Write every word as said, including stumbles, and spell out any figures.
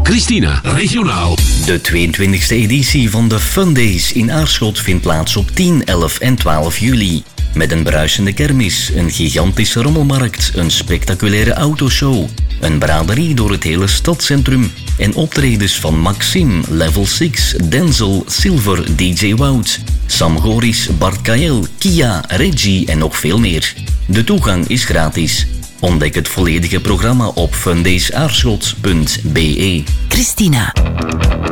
Christina, regionaal. De tweeëntwintigste editie van de Fun Days in Aarschot vindt plaats op tien, elf en twaalf juli. Met een bruisende kermis, een gigantische rommelmarkt, een spectaculaire autoshow, een braderie door het hele stadscentrum en optredens van Maxim, Level zes, Denzel, Silver, D J Wout, Sam Goris, Bart Kael, Kia, Reggie en nog veel meer. De toegang is gratis. Ontdek het volledige programma op fundays aarschot punt b e. Christina.